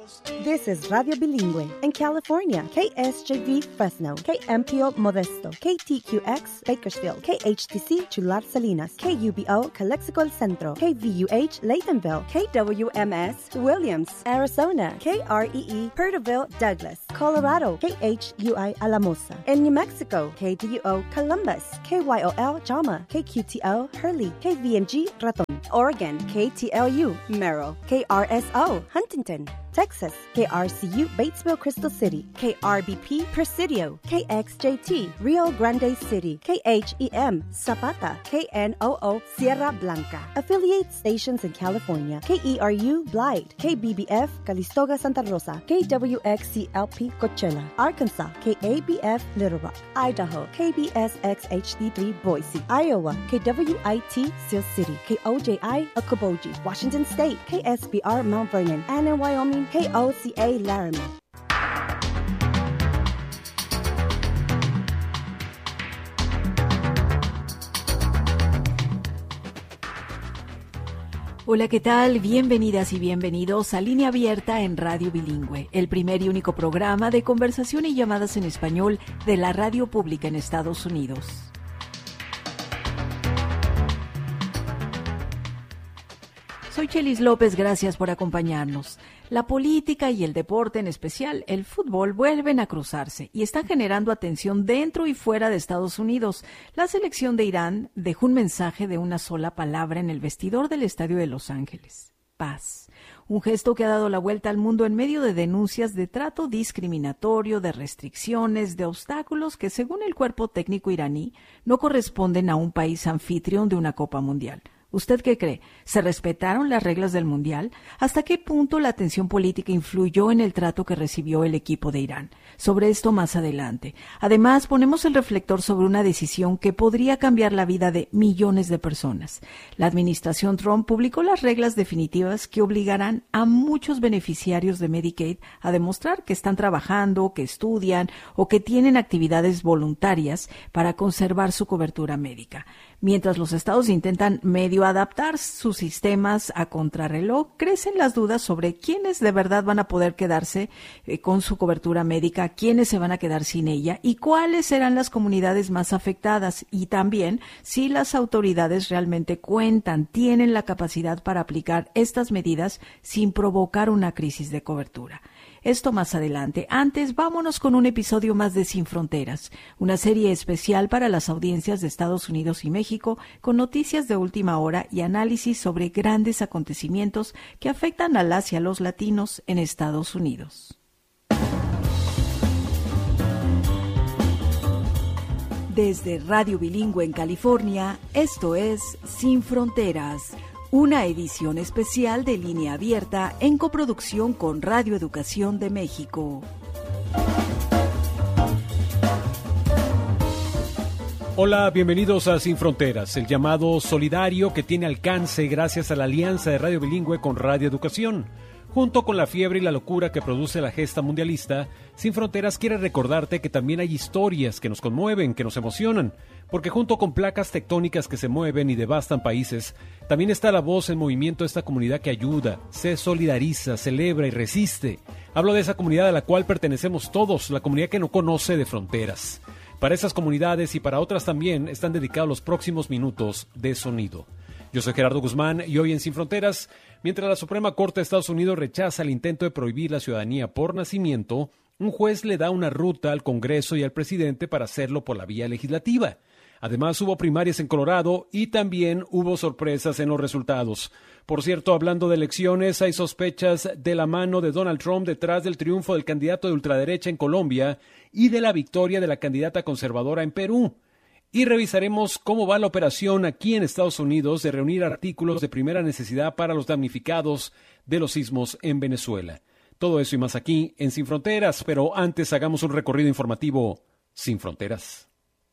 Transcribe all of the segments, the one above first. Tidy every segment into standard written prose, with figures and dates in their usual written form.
This is Radio Bilingüe in California. KSJV Fresno, KMPO Modesto, KTQX Bakersfield, KHTC Chular Salinas, KUBO Calexico El Centro, KVUH Laytonville, KWMS Williams, Arizona, KREE Perterville Douglas, Colorado, KHUI Alamosa. In New Mexico, KDUO Columbus, KYOL Jama, KQTO Hurley, KVMG Raton. Oregon, KTLU Merrill, KRSO Huntington. Texas, KRCU Batesville Crystal City, KRBP Presidio, KXJT Rio Grande City, KHEM Zapata, KNOO Sierra Blanca. Affiliate stations in California, KERU Blythe, KBBF Calistoga Santa Rosa, KWXCLP Coachella, Arkansas, KABF Little Rock, Idaho, KBSXHD3 Boise, Iowa, KWIT Seal City, KOJI Okoboji, Washington State, KSBR Mount Vernon, and in Wyoming, KOCA Laramie. Hola, ¿qué tal? Bienvenidas y bienvenidos a Línea Abierta en Radio Bilingüe, el primer y único programa de conversación y llamadas en español de la radio pública en Estados Unidos. Soy Chelis López, gracias por acompañarnos. La política y el deporte, en especial el fútbol, vuelven a cruzarse y están generando atención dentro y fuera de Estados Unidos. La selección de Irán dejó un mensaje de una sola palabra en el vestidor del estadio de Los Ángeles: paz. Un gesto que ha dado la vuelta al mundo en medio de denuncias de trato discriminatorio, de restricciones, de obstáculos que, según el cuerpo técnico iraní, no corresponden a un país anfitrión de una Copa Mundial. ¿Usted qué cree? ¿Se respetaron las reglas del Mundial? ¿Hasta qué punto la tensión política influyó en el trato que recibió el equipo de Irán? Sobre esto más adelante. Además, ponemos el reflector sobre una decisión que podría cambiar la vida de millones de personas. La administración Trump publicó las reglas definitivas que obligarán a muchos beneficiarios de Medicaid a demostrar que están trabajando, que estudian o que tienen actividades voluntarias para conservar su cobertura médica. Mientras los estados intentan medio adaptar sus sistemas a contrarreloj, crecen las dudas sobre quiénes de verdad van a poder quedarse con su cobertura médica, quiénes se van a quedar sin ella y cuáles serán las comunidades más afectadas, y también si las autoridades realmente tienen la capacidad para aplicar estas medidas sin provocar una crisis de cobertura. Esto más adelante. Antes, vámonos con un episodio más de Sin Fronteras, una serie especial para las audiencias de Estados Unidos y México, con noticias de última hora y análisis sobre grandes acontecimientos que afectan a las y a los latinos en Estados Unidos. Desde Radio Bilingüe en California, esto es Sin Fronteras, una edición especial de Línea Abierta en coproducción con Radio Educación de México. Hola, bienvenidos a Sin Fronteras, el llamado solidario que tiene alcance gracias a la alianza de Radio Bilingüe con Radio Educación. Junto con la fiebre y la locura que produce la gesta mundialista, Sin Fronteras quiere recordarte que también hay historias que nos conmueven, que nos emocionan, porque junto con placas tectónicas que se mueven y devastan países, también está la voz en movimiento de esta comunidad que ayuda, se solidariza, celebra y resiste. Hablo de esa comunidad a la cual pertenecemos todos, la comunidad que no conoce de fronteras. Para esas comunidades y para otras también están dedicados los próximos minutos de sonido. Yo soy Gerardo Guzmán y hoy en Sin Fronteras, mientras la Suprema Corte de Estados Unidos rechaza el intento de prohibir la ciudadanía por nacimiento, un juez le da una ruta al Congreso y al presidente para hacerlo por la vía legislativa. Además, hubo primarias en Colorado y también hubo sorpresas en los resultados. Por cierto, hablando de elecciones, hay sospechas de la mano de Donald Trump detrás del triunfo del candidato de ultraderecha en Colombia y de la victoria de la candidata conservadora en Perú. Y revisaremos cómo va la operación aquí en Estados Unidos de reunir artículos de primera necesidad para los damnificados de los sismos en Venezuela. Todo eso y más aquí en Sin Fronteras, pero antes hagamos un recorrido informativo Sin Fronteras.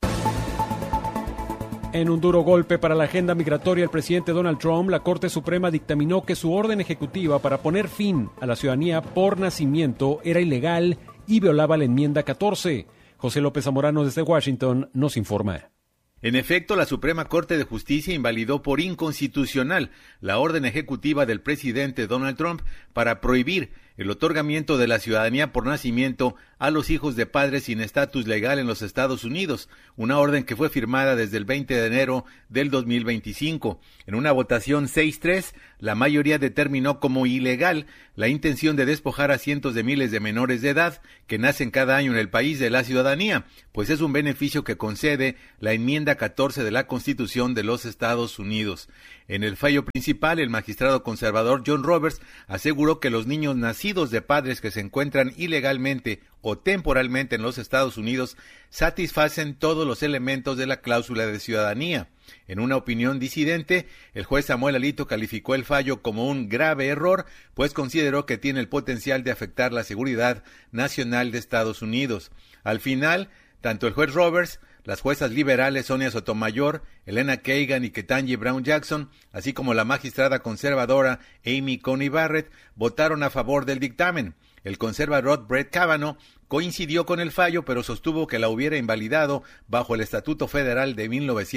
En un duro golpe para la agenda migratoria del presidente Donald Trump, la Corte Suprema dictaminó que su orden ejecutiva para poner fin a la ciudadanía por nacimiento era ilegal y violaba la enmienda 14. José López Zamorano desde Washington nos informa. En efecto, la Suprema Corte de Justicia invalidó por inconstitucional la orden ejecutiva del presidente Donald Trump para prohibir el otorgamiento de la ciudadanía por nacimiento a los hijos de padres sin estatus legal en los Estados Unidos, una orden que fue firmada desde el 20 de enero del 2025. En una votación 6-3, la mayoría determinó como ilegal la intención de despojar a cientos de miles de menores de edad que nacen cada año en el país de la ciudadanía, pues es un beneficio que concede la enmienda 14 de la Constitución de los Estados Unidos. En el fallo principal, el magistrado conservador John Roberts aseguró que los niños nacidos de padres que se encuentran ilegalmente o temporalmente en los Estados Unidos satisfacen todos los elementos de la cláusula de ciudadanía. En una opinión disidente, el juez Samuel Alito calificó el fallo como un grave error, pues consideró que tiene el potencial de afectar la seguridad nacional de Estados Unidos. Al final, tanto el juez Roberts, las juezas liberales Sonia Sotomayor, Elena Kagan y Ketanji Brown Jackson, así como la magistrada conservadora Amy Coney Barrett, votaron a favor del dictamen. El conservador Brett Kavanaugh coincidió con el fallo, pero sostuvo que la hubiera invalidado bajo el Estatuto Federal de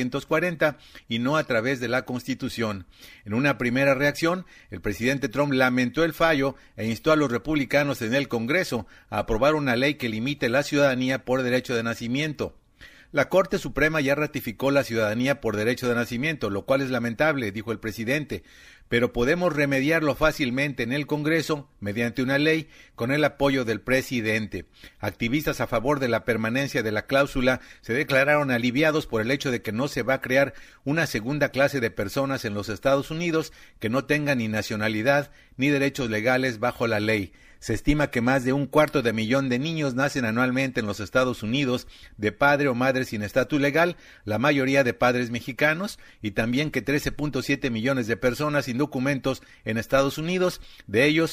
1940 y no a través de la Constitución. En una primera reacción, el presidente Trump lamentó el fallo e instó a los republicanos en el Congreso a aprobar una ley que limite la ciudadanía por derecho de nacimiento. La Corte Suprema ya ratificó la ciudadanía por derecho de nacimiento, lo cual es lamentable, dijo el presidente, pero podemos remediarlo fácilmente en el Congreso mediante una ley con el apoyo del presidente. Activistas a favor de la permanencia de la cláusula se declararon aliviados por el hecho de que no se va a crear una segunda clase de personas en los Estados Unidos que no tengan ni nacionalidad ni derechos legales bajo la ley. Se estima que más de 250,000 de niños nacen anualmente en los Estados Unidos de padre o madre sin estatus legal, la mayoría de padres mexicanos, y también que 13.7 millones de personas sin documentos en Estados Unidos, de ellos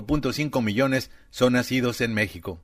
5.5 millones son nacidos en México.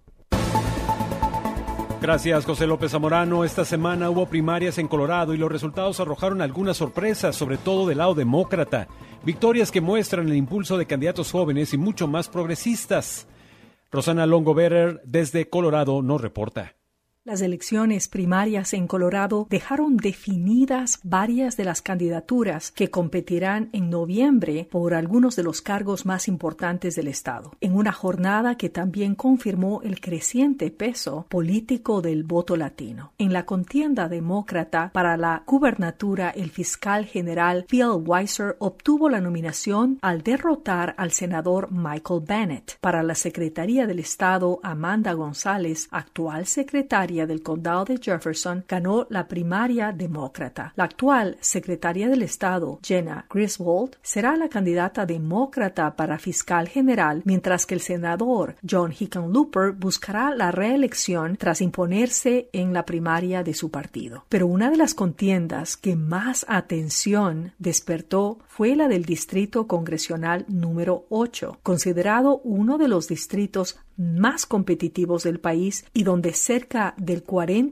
Gracias, José López Zamorano. Esta semana hubo primarias en Colorado y los resultados arrojaron algunas sorpresas, sobre todo del lado demócrata. Victorias que muestran el impulso de candidatos jóvenes y mucho más progresistas. Rosana Longo-Berer, desde Colorado, nos reporta. Las elecciones primarias en Colorado dejaron definidas varias de las candidaturas que competirán en noviembre por algunos de los cargos más importantes del estado, en una jornada que también confirmó el creciente peso político del voto latino. En la contienda demócrata para la gubernatura, el fiscal general Phil Weiser obtuvo la nominación al derrotar al senador Michael Bennet. Para la Secretaría del Estado, Amanda González, actual secretaria del condado de Jefferson, ganó la primaria demócrata. La actual secretaria del Estado, Jenna Griswold, será la candidata demócrata para fiscal general, mientras que el senador John Hickenlooper buscará la reelección tras imponerse en la primaria de su partido. Pero una de las contiendas que más atención despertó fue la del distrito congresional número 8, considerado uno de los distritos más competitivos del país y donde cerca del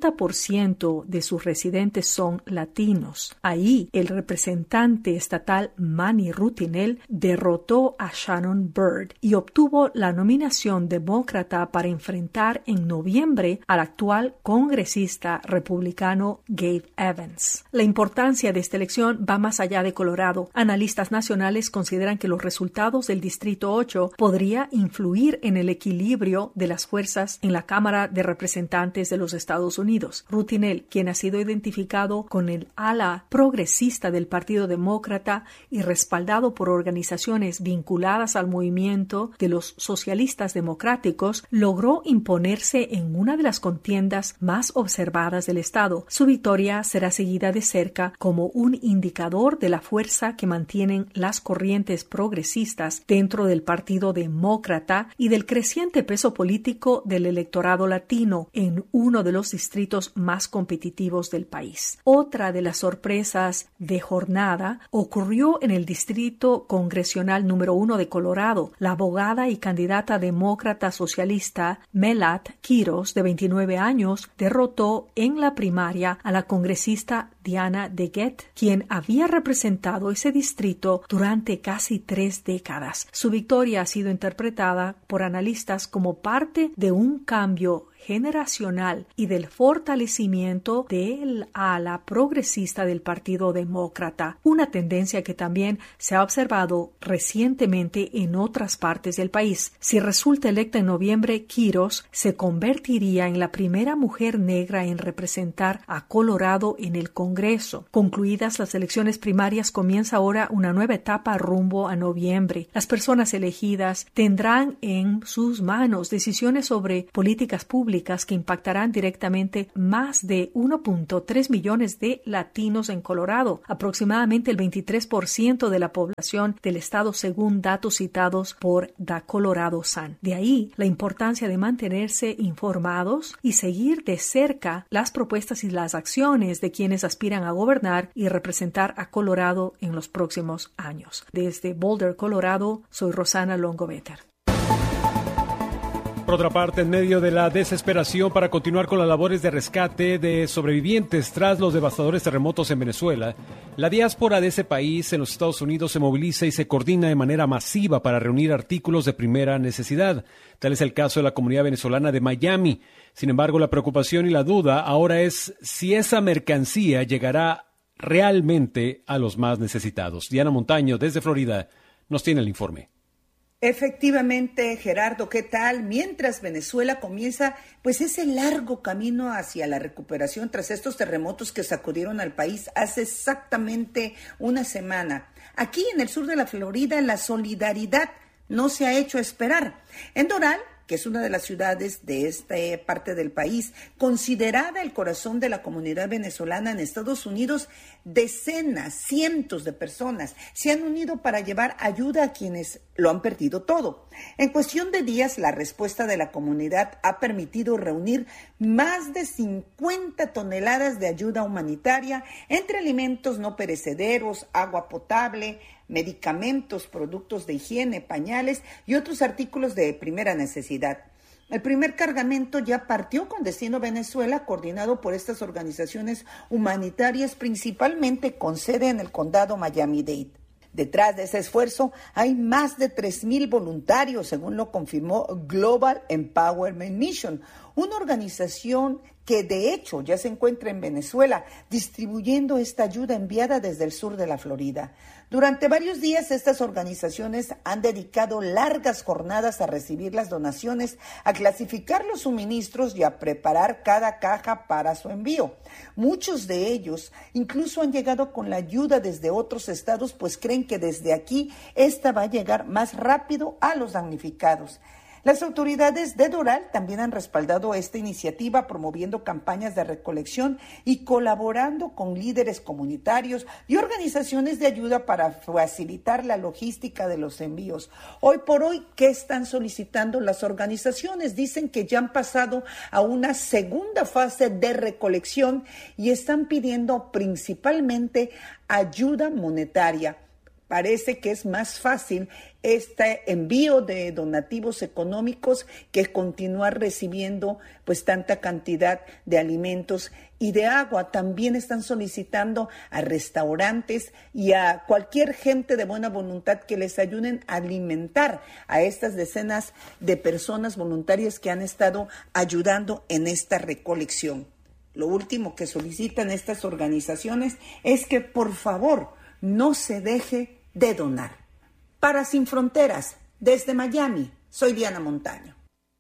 40% de sus residentes son latinos. Ahí, el representante estatal Manny Rutinel derrotó a Shannon Byrd y obtuvo la nominación demócrata para enfrentar en noviembre al actual congresista republicano Gabe Evans. La importancia de esta elección va más allá de Colorado. Analistas nacionales consideran que los resultados del Distrito 8 podría influir en el equilibrio de las fuerzas en la Cámara de Representantes de los Estados Unidos. Rutinel, quien ha sido identificado con el ala progresista del Partido Demócrata y respaldado por organizaciones vinculadas al movimiento de los socialistas democráticos, logró imponerse en una de las contiendas más observadas del estado. Su victoria será seguida de cerca como un indicador de la fuerza que mantienen las corrientes progresistas dentro del Partido Demócrata y del creciente peso político del electorado latino en uno de los distritos más competitivos del país. Otra de las sorpresas de jornada ocurrió en el distrito congresional número 1 de Colorado. La abogada y candidata demócrata socialista Melat Quiros, de 29 años, derrotó en la primaria a la congresista Diana DeGette, quien había representado ese distrito durante casi 3 décadas. Su victoria ha sido interpretada por analistas como parte de un cambio generacional y del fortalecimiento del ala progresista del Partido Demócrata, una tendencia que también se ha observado recientemente en otras partes del país. Si resulta electa en noviembre, Quiros se convertiría en la primera mujer negra en representar a Colorado en el Congreso. Concluidas las elecciones primarias, comienza ahora una nueva etapa rumbo a noviembre. Las personas elegidas tendrán en sus manos decisiones sobre políticas públicas que impactarán directamente más de 1.3 millones de latinos en Colorado, aproximadamente el 23% de la población del estado según datos citados por The Colorado Sun. De ahí la importancia de mantenerse informados y seguir de cerca las propuestas y las acciones de quienes aspiran a gobernar y representar a Colorado en los próximos años. Desde Boulder, Colorado, soy Rosana Longovetter. Por otra parte, en medio de la desesperación para continuar con las labores de rescate de sobrevivientes tras los devastadores terremotos en Venezuela, la diáspora de ese país en los Estados Unidos se moviliza y se coordina de manera masiva para reunir artículos de primera necesidad. Tal es el caso de la comunidad venezolana de Miami. Sin embargo, la preocupación y la duda ahora es si esa mercancía llegará realmente a los más necesitados. Diana Montaño, desde Florida, nos tiene el informe. Efectivamente, Gerardo, ¿qué tal? Mientras Venezuela comienza ese largo camino hacia la recuperación tras estos terremotos que sacudieron al país hace exactamente una semana. Aquí en el sur de la Florida la solidaridad no se ha hecho esperar. En Doral, que es una de las ciudades de esta parte del país, considerada el corazón de la comunidad venezolana en Estados Unidos, decenas, cientos de personas se han unido para llevar ayuda a quienes lo han perdido todo. En cuestión de días, la respuesta de la comunidad ha permitido reunir más de 50 toneladas de ayuda humanitaria entre alimentos no perecederos, agua potable, medicamentos, productos de higiene, pañales y otros artículos de primera necesidad. El primer cargamento ya partió con destino a Venezuela, coordinado por estas organizaciones humanitarias, principalmente con sede en el condado Miami-Dade. Detrás de ese esfuerzo hay más de 3,000 voluntarios, según lo confirmó Global Empowerment Mission, una organización que de hecho ya se encuentra en Venezuela, distribuyendo esta ayuda enviada desde el sur de la Florida. Durante varios días, estas organizaciones han dedicado largas jornadas a recibir las donaciones, a clasificar los suministros y a preparar cada caja para su envío. Muchos de ellos incluso han llegado con la ayuda desde otros estados, pues creen que desde aquí esta va a llegar más rápido a los damnificados. Las autoridades de Doral también han respaldado esta iniciativa, promoviendo campañas de recolección y colaborando con líderes comunitarios y organizaciones de ayuda para facilitar la logística de los envíos. Hoy por hoy, ¿qué están solicitando las organizaciones? Dicen que ya han pasado a una segunda fase de recolección y están pidiendo principalmente ayuda monetaria. Parece que es más fácil este envío de donativos económicos que continuar recibiendo tanta cantidad de alimentos y de agua. También están solicitando a restaurantes y a cualquier gente de buena voluntad que les ayuden a alimentar a estas decenas de personas voluntarias que han estado ayudando en esta recolección. Lo último que solicitan estas organizaciones es que por favor no se deje de donar. Para Sin Fronteras, desde Miami, soy Diana Montaño.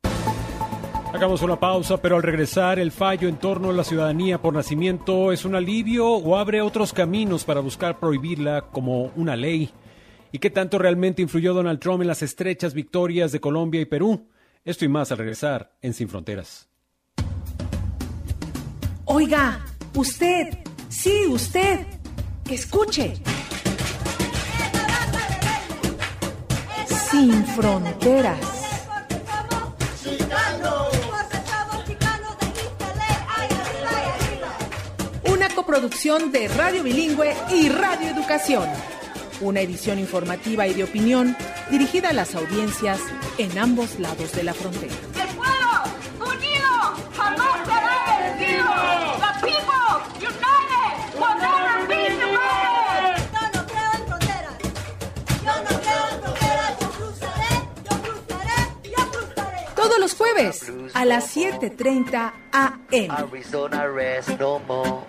Hagamos una pausa, pero al regresar, el fallo en torno a la ciudadanía por nacimiento es un alivio o abre otros caminos para buscar prohibirla como una ley. ¿Y qué tanto realmente influyó Donald Trump en las estrechas victorias de Colombia y Perú? Esto y más al regresar en Sin Fronteras. Oiga, usted, sí, usted, escuche. Sin Fronteras. Una coproducción de Radio Bilingüe y Radio Educación. Una edición informativa y de opinión dirigida a las audiencias en ambos lados de la frontera. ¡El pueblo unido jamás será vencido! ¡The people united will never be divided! Yo no creo en fronteras. Yo no creo en fronteras. Yo cruzaré, yo cruzaré, yo cruzaré. Todos los jueves a las 7:30 a.m. Arizona rest no more.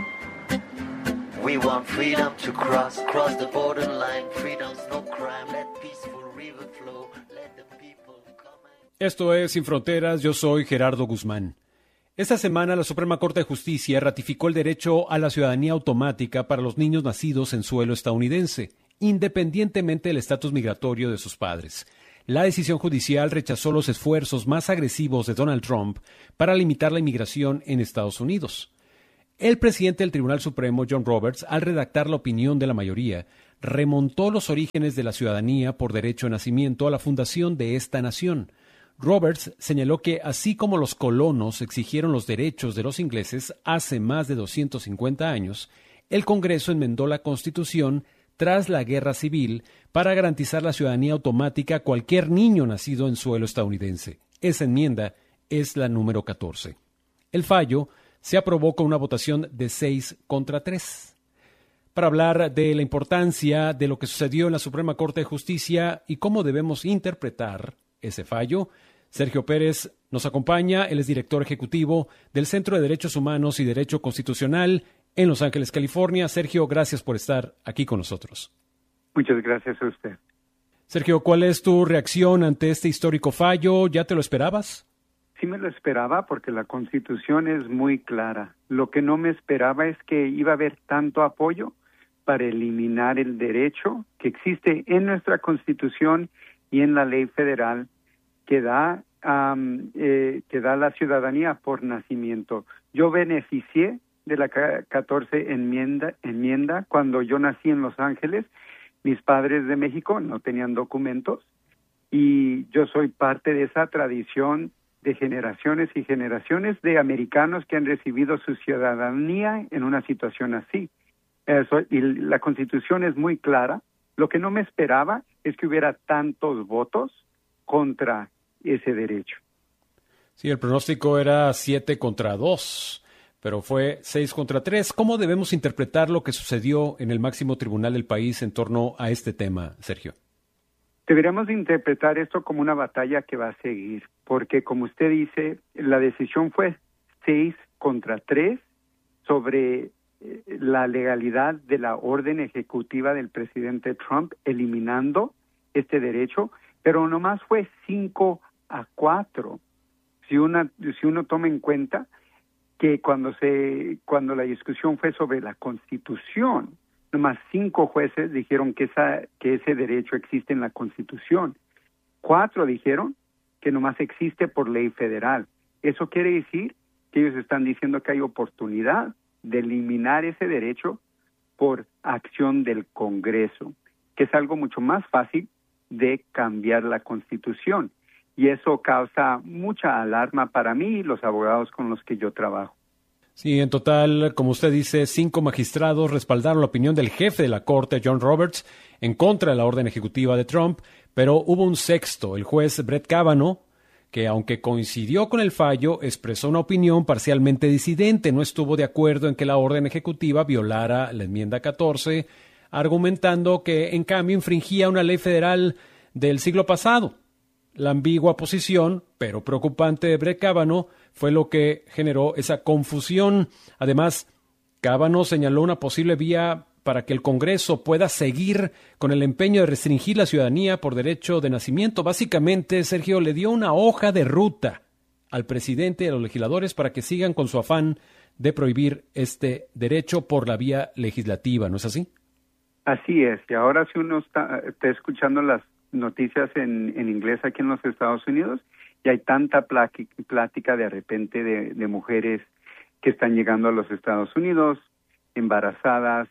We want freedom to cross the borderline. Freedom's no crime. Let peaceful river flow. Let the people come and... Esto es Sin Fronteras, yo soy Gerardo Guzmán. Esta semana la Suprema Corte de Justicia ratificó el derecho a la ciudadanía automática para los niños nacidos en suelo estadounidense, independientemente del estatus migratorio de sus padres. La decisión judicial rechazó los esfuerzos más agresivos de Donald Trump para limitar la inmigración en Estados Unidos. El presidente del Tribunal Supremo, John Roberts, al redactar la opinión de la mayoría, remontó los orígenes de la ciudadanía por derecho de nacimiento a la fundación de esta nación. Roberts señaló que, así como los colonos exigieron los derechos de los ingleses hace más de 250 años, el Congreso enmendó la Constitución tras la Guerra Civil para garantizar la ciudadanía automática a cualquier niño nacido en suelo estadounidense. Esa enmienda es la número 14. El fallo se aprobó con una votación de 6-3. Para hablar de la importancia de lo que sucedió en la Suprema Corte de Justicia y cómo debemos interpretar ese fallo, Sergio Pérez nos acompaña. Él es director ejecutivo del Centro de Derechos Humanos y Derecho Constitucional en Los Ángeles, California. Sergio, gracias por estar aquí con nosotros. Muchas gracias a usted. Sergio, ¿cuál es tu reacción ante este histórico fallo? ¿Ya te lo esperabas? Sí me lo esperaba porque la Constitución es muy clara. Lo que no me esperaba es que iba a haber tanto apoyo para eliminar el derecho que existe en nuestra Constitución y en la ley federal que da la ciudadanía por nacimiento. Yo beneficié de la 14 enmienda cuando yo nací en Los Ángeles. Mis padres de México no tenían documentos y yo soy parte de esa tradición de generaciones y generaciones de americanos que han recibido su ciudadanía en una situación así. Y la Constitución es muy clara. Lo que no me esperaba es que hubiera tantos votos contra ese derecho. Sí, el pronóstico era 7-2, pero fue 6-3. ¿Cómo debemos interpretar lo que sucedió en el máximo tribunal del país en torno a este tema, Sergio? Deberíamos interpretar esto como una batalla que va a seguir, porque como usted dice, la decisión fue 6-3 sobre la legalidad de la orden ejecutiva del presidente Trump eliminando este derecho, pero nomás fue 5-4. Si uno toma en cuenta que cuando la discusión fue sobre la Constitución, nomás 5 jueces dijeron que ese derecho existe en la Constitución. 4 dijeron que nomás existe por ley federal. Eso quiere decir que ellos están diciendo que hay oportunidad de eliminar ese derecho por acción del Congreso, que es algo mucho más fácil de cambiar la Constitución. Y eso causa mucha alarma para mí y los abogados con los que yo trabajo. Sí, en total, como usted dice, 5 magistrados respaldaron la opinión del jefe de la Corte, John Roberts, en contra de la orden ejecutiva de Trump, pero hubo un sexto, el juez Brett Kavanaugh, que aunque coincidió con el fallo, expresó una opinión parcialmente disidente. No estuvo de acuerdo en que la orden ejecutiva violara la enmienda 14, argumentando que, en cambio, infringía una ley federal del siglo pasado. La ambigua posición, pero preocupante, de Brett Kavanaugh fue lo que generó esa confusión. Además, Kavanaugh señaló una posible vía para que el Congreso pueda seguir con el empeño de restringir la ciudadanía por derecho de nacimiento. Básicamente, Sergio, le dio una hoja de ruta al presidente y a los legisladores para que sigan con su afán de prohibir este derecho por la vía legislativa, ¿no es así? Así es, y ahora si uno está escuchando las noticias en inglés aquí en los Estados Unidos, y hay tanta plática de repente de mujeres que están llegando a los Estados Unidos, embarazadas,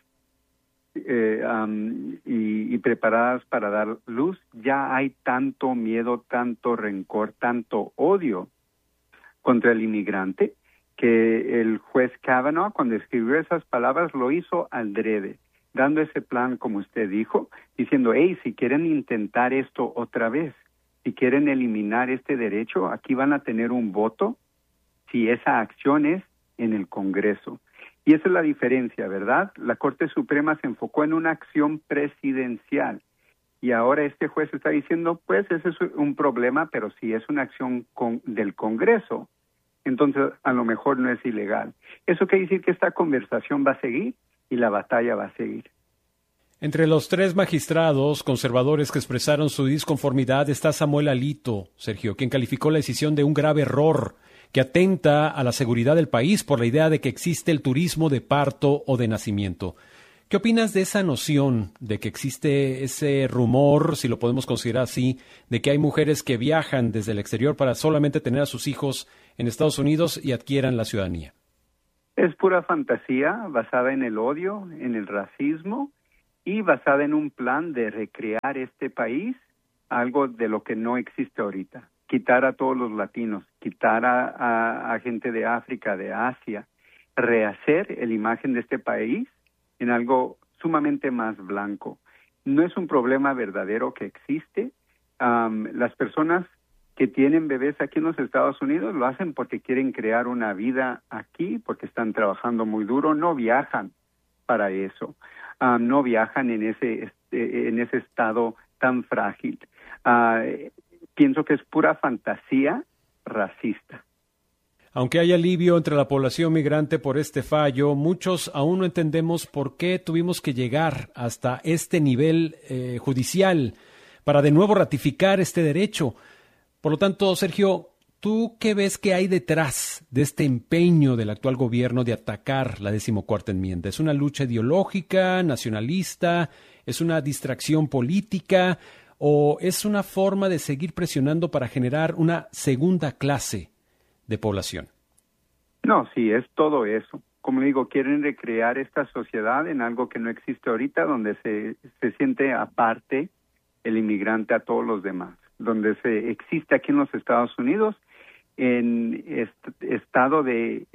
y preparadas para dar luz. Ya hay tanto miedo, tanto rencor, tanto odio contra el inmigrante que el juez Kavanaugh, cuando escribió esas palabras, lo hizo adrede, dando ese plan, como usted dijo, diciendo, hey, si quieren intentar esto otra vez, si quieren eliminar este derecho, aquí van a tener un voto si esa acción es en el Congreso. Y esa es la diferencia, ¿verdad? La Corte Suprema se enfocó en una acción presidencial Y ahora este juez está diciendo, pues ese es un problema, pero si es una acción del Congreso, entonces a lo mejor no es ilegal. Eso quiere decir que esta conversación va a seguir y la batalla va a seguir. Entre los 3 magistrados conservadores que expresaron su disconformidad está Samuel Alito, Sergio, quien calificó la decisión de un grave error que atenta a la seguridad del país por la idea de que existe el turismo de parto o de nacimiento. ¿Qué opinas de esa noción de que existe ese rumor, si lo podemos considerar así, de que hay mujeres que viajan desde el exterior para solamente tener a sus hijos en Estados Unidos y adquieran la ciudadanía? Es pura fantasía basada en el odio, en el racismo y basada en un plan de recrear este país, algo de lo que no existe ahorita. Quitar a todos los latinos, quitar a gente de África, de Asia, rehacer la imagen de este país en algo sumamente más blanco. No es un problema verdadero que existe. Las personas que tienen bebés aquí en los Estados Unidos lo hacen porque quieren crear una vida aquí, porque están trabajando muy duro, no viajan para eso, no viajan en ese estado tan frágil. Pienso que es pura fantasía racista. Aunque hay alivio entre la población migrante por este fallo, muchos aún no entendemos por qué tuvimos que llegar hasta este nivel judicial para de nuevo ratificar este derecho. Por lo tanto, Sergio, ¿tú qué ves que hay detrás de este empeño del actual gobierno de atacar la 14ª enmienda? ¿Es una lucha ideológica, nacionalista? ¿Es una distracción política? ¿O es una forma de seguir presionando para generar una segunda clase de población? No, sí, es todo eso. Como digo, quieren recrear esta sociedad en algo que no existe ahorita, donde se siente aparte el inmigrante a todos los demás, donde se existe aquí en los Estados Unidos en estado de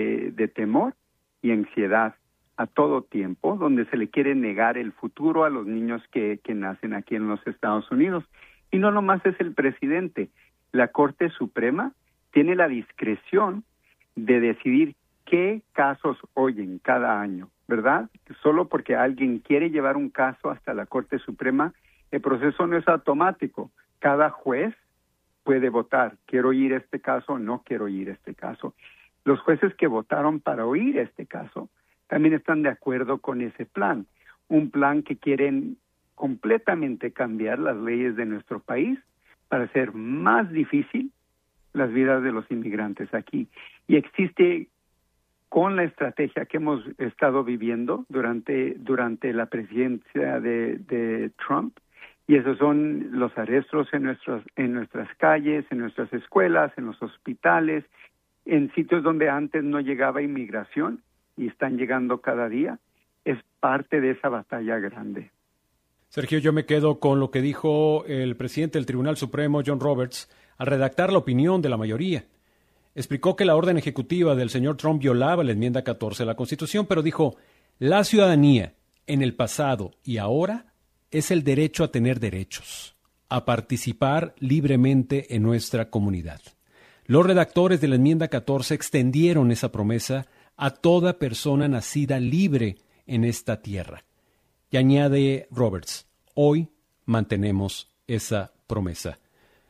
temor y ansiedad a todo tiempo, donde se le quiere negar el futuro a los niños que nacen aquí en los Estados Unidos. Y no nomás es el presidente, la Corte Suprema tiene la discreción de decidir qué casos oyen cada año, ¿verdad? Solo porque alguien quiere llevar un caso hasta la Corte Suprema, el proceso no es automático. Cada juez puede votar, quiero oír este caso, no quiero oír este caso. Los jueces que votaron para oír este caso también están de acuerdo con ese plan, un plan que quieren completamente cambiar las leyes de nuestro país para hacer más difícil las vidas de los inmigrantes aquí. Y existe, con la estrategia que hemos estado viviendo durante la presidencia de Trump, y esos son los arrestos en nuestras calles, en nuestras escuelas, en los hospitales, en sitios donde antes no llegaba inmigración y están llegando cada día, es parte de esa batalla grande. Sergio, yo me quedo con lo que dijo el presidente del Tribunal Supremo, John Roberts, al redactar la opinión de la mayoría. Explicó que la orden ejecutiva del señor Trump violaba la enmienda 14 de la Constitución, pero dijo, la ciudadanía en el pasado y ahora es el derecho a tener derechos, a participar libremente en nuestra comunidad. Los redactores de la enmienda 14 extendieron esa promesa a toda persona nacida libre en esta tierra. Y añade Roberts, hoy mantenemos esa promesa.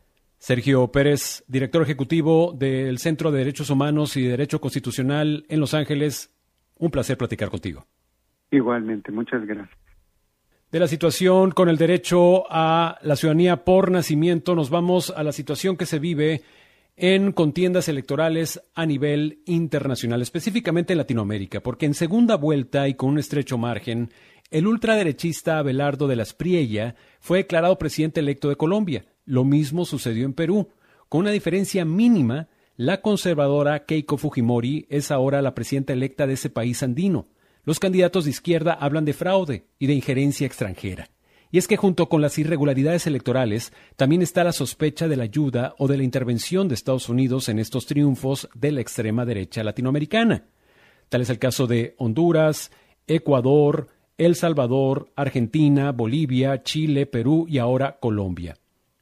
Sergio Pérez, director ejecutivo del Centro de Derechos Humanos y Derecho Constitucional en Los Ángeles, un placer platicar contigo. Igualmente, muchas gracias. De la situación con el derecho a la ciudadanía por nacimiento, nos vamos a la situación que se vive en contiendas electorales a nivel internacional, específicamente en Latinoamérica, porque en segunda vuelta y con un estrecho margen, el ultraderechista Abelardo de la Espriella fue declarado presidente electo de Colombia. Lo mismo sucedió en Perú. Con una diferencia mínima, la conservadora Keiko Fujimori es ahora la presidenta electa de ese país andino. Los candidatos de izquierda hablan de fraude y de injerencia extranjera. Y es que junto con las irregularidades electorales, también está la sospecha de la ayuda o de la intervención de Estados Unidos en estos triunfos de la extrema derecha latinoamericana. Tal es el caso de Honduras, Ecuador, El Salvador, Argentina, Bolivia, Chile, Perú y ahora Colombia.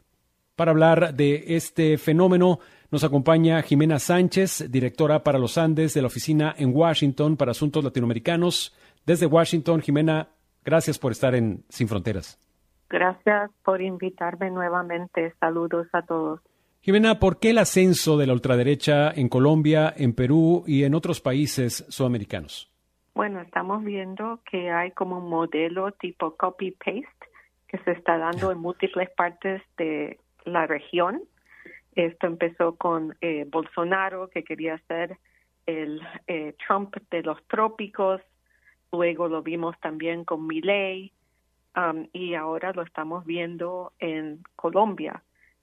Para hablar de este fenómeno, nos acompaña Jimena Sánchez, directora para los Andes de la Oficina en Washington para Asuntos Latinoamericanos. Desde Washington, Jimena, gracias por estar en Sin Fronteras. Gracias por invitarme nuevamente. Saludos a todos. Jimena, ¿por qué el ascenso de la ultraderecha en Colombia, en Perú y en otros países sudamericanos? Bueno, estamos viendo que hay como un modelo tipo copy-paste que se está dando en múltiples partes de la región. Esto empezó con Bolsonaro, que quería ser el Trump de los trópicos. Luego lo vimos también con Milei. Y ahora lo estamos viendo en Colombia.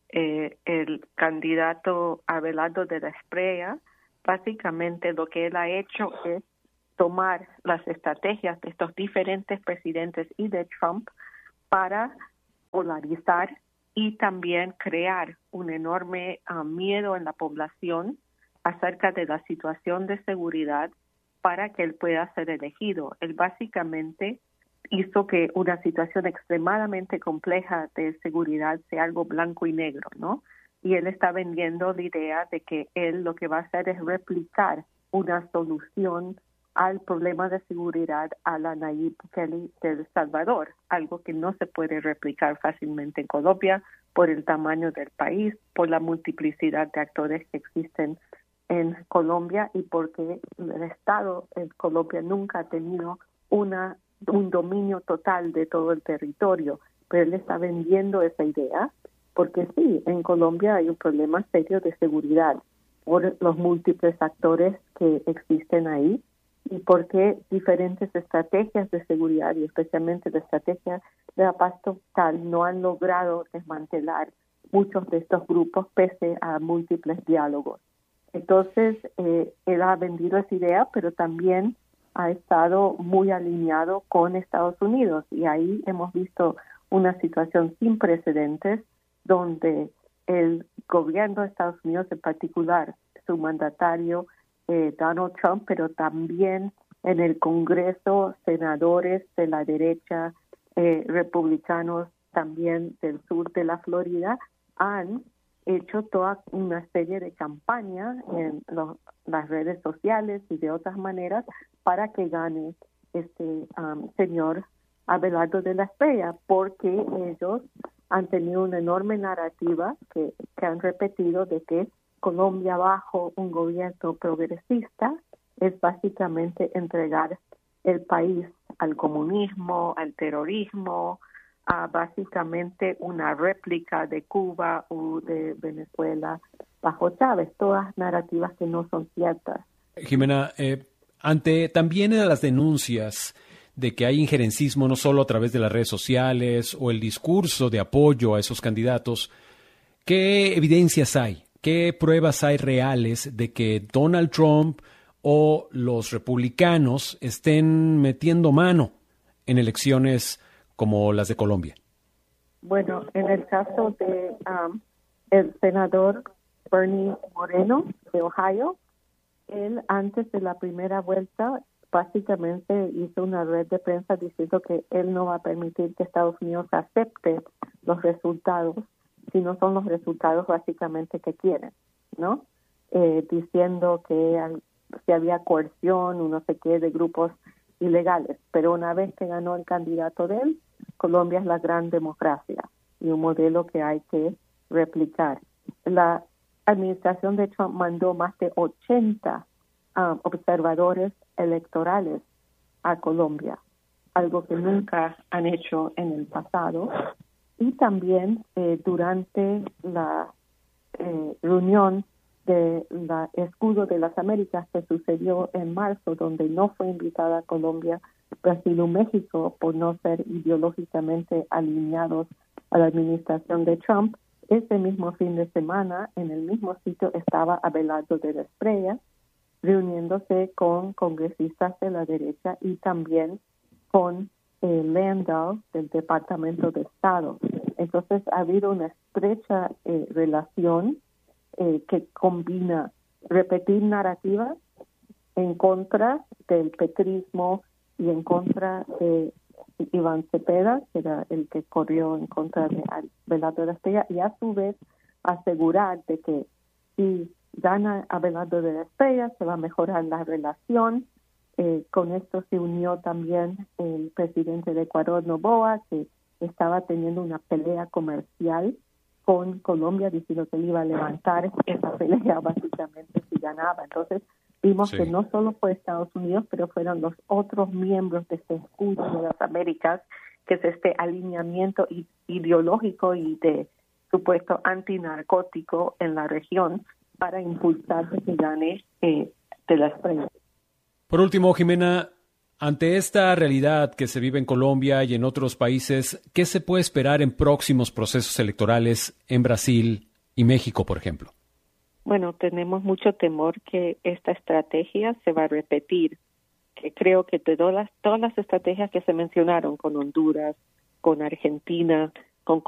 El candidato Abelardo de la Espriella, básicamente lo que él ha hecho es tomar las estrategias de estos diferentes presidentes y de Trump para polarizar y también crear un enorme miedo en la población acerca de la situación de seguridad para que él pueda ser elegido. Él básicamente hizo que una situación extremadamente compleja de seguridad sea algo blanco y negro, ¿no? Y él está vendiendo la idea de que él lo que va a hacer es replicar una solución al problema de seguridad a la Nayib Bukele de El Salvador, algo que no se puede replicar fácilmente en Colombia por el tamaño del país, por la multiplicidad de actores que existen en Colombia y porque el Estado en Colombia nunca ha tenido un dominio total de todo el territorio, pero él está vendiendo esa idea porque sí, en Colombia hay un problema serio de seguridad por los múltiples actores que existen ahí y porque diferentes estrategias de seguridad y especialmente la estrategia de la paz total no han logrado desmantelar muchos de estos grupos pese a múltiples diálogos. Entonces, él ha vendido esa idea, pero también ha estado muy alineado con Estados Unidos y ahí hemos visto una situación sin precedentes donde el gobierno de Estados Unidos, en particular su mandatario Donald Trump, pero también en el Congreso, senadores de la derecha, republicanos también del sur de la Florida, han hecho toda una serie de campañas en las redes sociales y de otras maneras para que gane este señor Abelardo de la Espriella, porque ellos han tenido una enorme narrativa que han repetido de que Colombia bajo un gobierno progresista es básicamente entregar el país al comunismo, al terrorismo, a básicamente una réplica de Cuba o de Venezuela bajo Chávez, todas narrativas que no son ciertas. Jimena, ante también las denuncias de que hay injerencismo no solo a través de las redes sociales o el discurso de apoyo a esos candidatos, ¿qué evidencias hay? ¿Qué pruebas hay reales de que Donald Trump o los republicanos estén metiendo mano en elecciones como las de Colombia? Bueno, en el caso de el senador Bernie Moreno de Ohio, él antes de la primera vuelta básicamente hizo una red de prensa diciendo que él no va a permitir que Estados Unidos acepte los resultados si no son los resultados básicamente que quieren, ¿no? Diciendo que si había coerción o no sé qué de grupos ilegales. Pero una vez que ganó el candidato de él, Colombia es la gran democracia y un modelo que hay que replicar. La administración de Trump mandó más de 80 observadores electorales a Colombia, algo que nunca han hecho en el pasado. Y también durante la reunión de la Escudo de las Américas que sucedió en marzo, donde no fue invitada a Colombia, Brasil o México por no ser ideológicamente alineados a la administración de Trump, ese mismo fin de semana en el mismo sitio estaba Abelardo de la Espriella reuniéndose con congresistas de la derecha y también con Landau del Departamento de Estado. Entonces ha habido una estrecha relación que combina repetir narrativas en contra del petrismo y en contra de Iván Cepeda, que era el que corrió en contra de Abelardo de la Espriella, y a su vez asegurar de que si gana Abelardo de la Espriella se va a mejorar la relación. Con esto se unió también el presidente de Ecuador, Noboa, que estaba teniendo una pelea comercial con Colombia, diciendo que él iba a levantar esa pelea básicamente si ganaba. Entonces vimos que no solo fue Estados Unidos, pero fueron los otros miembros de este escudo de las Américas, que es este alineamiento ideológico y de supuesto antinarcótico en la región, para impulsar que se gane de las prendas. Por último, Jimena, ante esta realidad que se vive en Colombia y en otros países, ¿qué se puede esperar en próximos procesos electorales en Brasil y México, por ejemplo? Bueno, tenemos mucho temor que esta estrategia se va a repetir, que creo que de todas las estrategias que se mencionaron con Honduras, con Argentina,